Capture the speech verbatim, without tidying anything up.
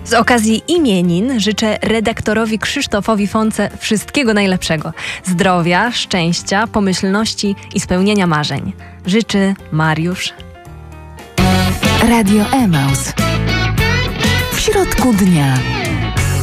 Z okazji imienin życzę redaktorowi Krzysztofowi Fonce wszystkiego najlepszego. Zdrowia, szczęścia, pomyślności i spełnienia marzeń. Życzy Mariusz. Radio Emaus. W środku dnia.